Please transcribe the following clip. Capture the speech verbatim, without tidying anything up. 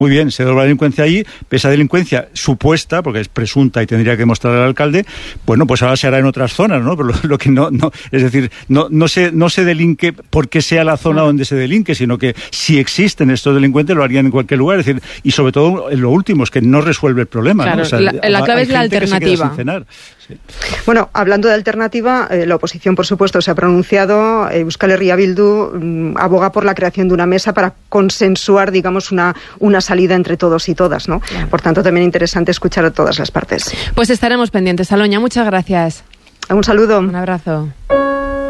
Muy bien, se dobla la delincuencia allí, esa delincuencia supuesta, porque es presunta y tendría que mostrar al alcalde, bueno, pues ahora se hará en otras zonas, ¿no? Pero lo, lo que no, no, es decir, no, no se, no se delinque porque sea la zona donde se delinque, sino que si existen estos delincuentes lo harían en cualquier lugar, es decir, y sobre todo en lo último, es que no resuelve el problema, claro, ¿no? O sea, la, la clave es la alternativa. Sí. Bueno, hablando de alternativa, eh, la oposición, por supuesto, se ha pronunciado. eh, Euskal Herria Bildu mm, aboga por la creación de una mesa para consensuar, digamos, una, una salida entre todos y todas, ¿no? Claro. Por tanto, también interesante escuchar a todas las partes. Pues estaremos pendientes. Aloña, muchas gracias. Un saludo. Un abrazo.